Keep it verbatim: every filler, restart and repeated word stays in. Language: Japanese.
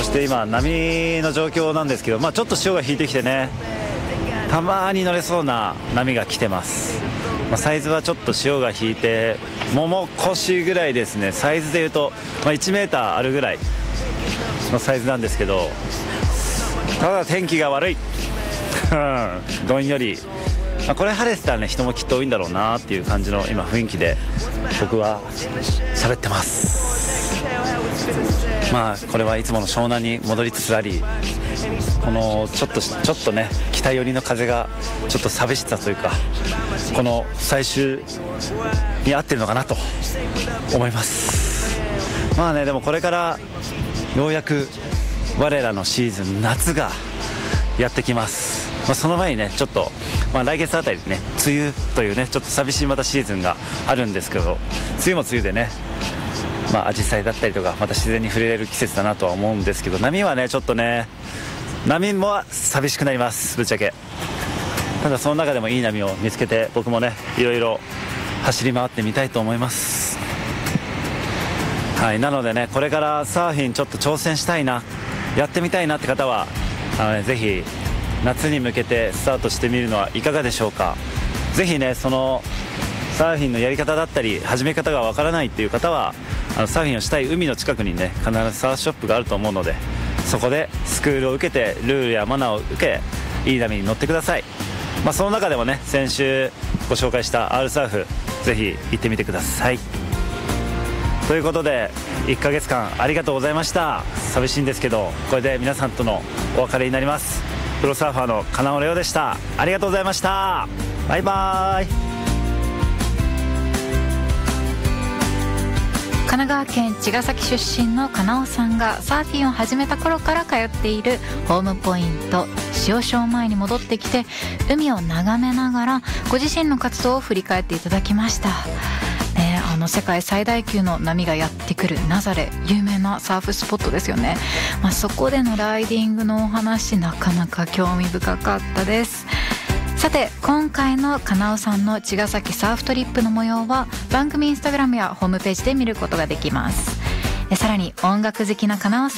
そして今波の状況なんですけど、まあ、ちょっと潮が引いてきてね、たまに乗れそうな波が来てます。まあ、サイズはちょっと潮が引いてもも腰ぐらいですね。サイズでいうと、まあ、いちメーターあるぐらいのサイズなんですけど、ただ天気が悪いどんより、まあ、これ晴れてたらね人もきっと多いんだろうなっていう感じの今雰囲気で僕は喋ってます。まあこれはいつもの湘南に戻りつつあり、このちょっとちょっとね北寄りの風がちょっと寂しさというか、この最終に合ってるのかなと思います。まあね、でもこれからようやく我らのシーズン夏がやってきます。まあ、その前にねちょっと、まあ、来月あたりにね梅雨というねちょっと寂しいまたシーズンがあるんですけど、梅雨も梅雨でね、まあ紫陽花だったりとかまた自然に触れれる季節だなとは思うんですけど、波はねちょっとね波も寂しくなります、ぶっちゃけ。ただその中でもいい波を見つけて僕もねいろいろ走り回ってみたいと思います。はい、なのでねこれからサーフィンちょっと挑戦したいな、やってみたいなって方はあの、ね、ぜひ夏に向けてスタートしてみるのはいかがでしょうか。ぜひねそのサーフィンのやり方だったり始め方がわからないっていう方は、あのサーフィンをしたい海の近くにね必ずサーフショップがあると思うので、そこでスクールを受けてルールやマナーを受けいい波に乗ってください。まあ、その中でもね先週ご紹介した R サーフぜひ行ってみてください。ということでいっかげつかんありがとうございました。寂しいんですけどこれで皆さんとのお別れになります。プロサーファーの金尾レオでした。ありがとうございました。バイバイ。 神奈川県茅ヶ崎出身の金尾さんがサーフィンを始めた頃から通っているホームポイント潮礁前に戻ってきて海を眺めながらご自身の活動を振り返っていただきました。ね、あの世界最大級の波がやってくるナザレ、有名なサーフスポットですよね。まあ、そこでのライディングのお話なかなか興味深かったです。さて今回の金尾さんの茅ヶ崎サーフトリップの模様は番組インスタグラムやホームページで見ることができます。さらに音楽好きな金尾さん